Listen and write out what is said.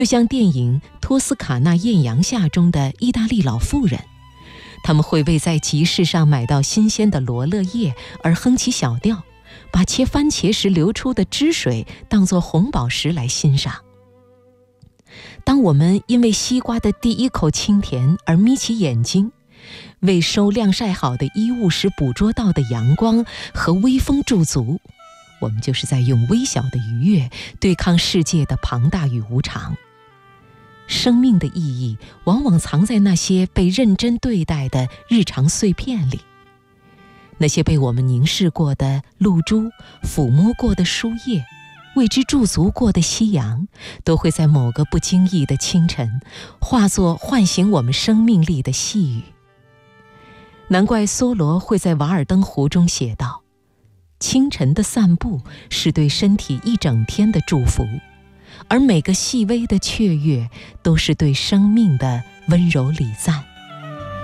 就像电影《托斯卡纳艳阳下》中的意大利老妇人，他们会为在集市上买到新鲜的罗勒叶而哼起小调，把切番茄时流出的汁水当作红宝石来欣赏。当我们因为西瓜的第一口清甜而眯起眼睛，为收晾晒好的衣物时捕捉到的阳光和微风驻足，我们就是在用微小的愉悦对抗世界的庞大与无常。生命的意义往往藏在那些被认真对待的日常碎片里，那些被我们凝视过的露珠，抚摸过的树叶，为之驻足过的夕阳，都会在某个不经意的清晨化作唤醒我们生命力的细语。难怪梭罗会在《瓦尔登湖》中写道，清晨的散步是对身体一整天的祝福，而每个细微的雀跃都是对生命的温柔礼赞。